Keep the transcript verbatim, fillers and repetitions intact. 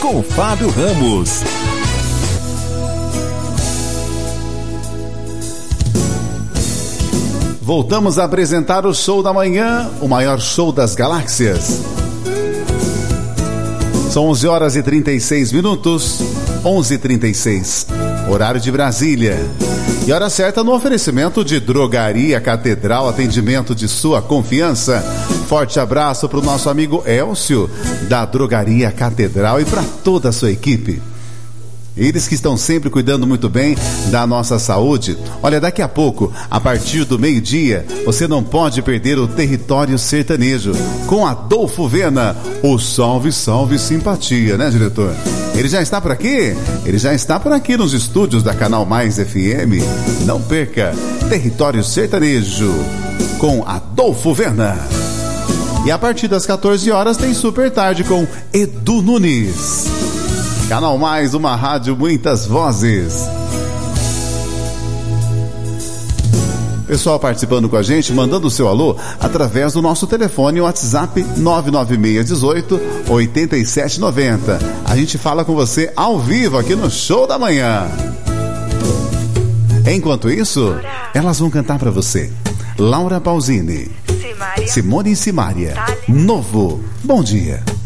com Fábio Ramos. Voltamos a apresentar o Show da Manhã, o maior show das galáxias. São onze horas e trinta e seis minutos, onze e trinta e seis, horário de Brasília. E hora certa no oferecimento de Drogaria Catedral, atendimento de sua confiança. Forte abraço para o nosso amigo Elcio, da Drogaria Catedral, e para toda a sua equipe. Eles que estão sempre cuidando muito bem da nossa saúde. Olha, daqui a pouco, a partir do meio-dia, você não pode perder o Território Sertanejo com Adolfo Vena, o Salve, Salve Simpatia, né, diretor? Ele já está por aqui? Ele já está por aqui nos estúdios da Canal Mais F M. Não perca, Território Sertanejo com Adolfo Vena. E a partir das quatorze horas tem Super Tarde com Edu Nunes. Canal Mais, uma rádio, muitas vozes. Pessoal participando com a gente, mandando o seu alô através do nosso telefone, o WhatsApp nove nove seis um oito, oito sete nove zero. A gente fala com você ao vivo aqui no Show da Manhã. Enquanto isso, elas vão cantar pra você. Laura Pausini, Simone e Simária, Novo, bom dia.